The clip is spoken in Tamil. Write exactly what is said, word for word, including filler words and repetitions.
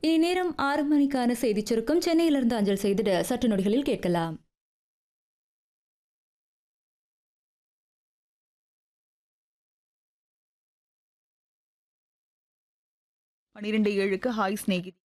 இனி நேரம் ஆறு மணிக்கான செய்திச் சுருக்கம் சென்னையிலிருந்து அஞ்சல் செய்திட சற்று நொடிகளில் கேட்கலாம். பன்னிரண்டு ஏழுக்கு ஹாய் ஸ்நேகிதி